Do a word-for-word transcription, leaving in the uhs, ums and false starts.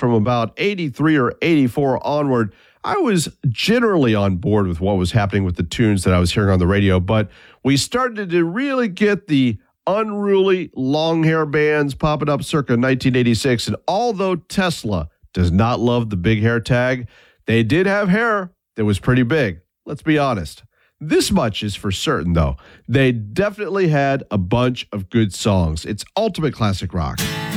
from about eighty-three or eighty-four onward, I was generally on board with what was happening with the tunes that I was hearing on the radio, but we started to really get the unruly long hair bands popping up circa nineteen eighty-six, and although Tesla does not love the big hair tag, they did have hair that was pretty big. Let's be honest. This much is for certain, though. They definitely had a bunch of good songs. It's ultimate classic rock.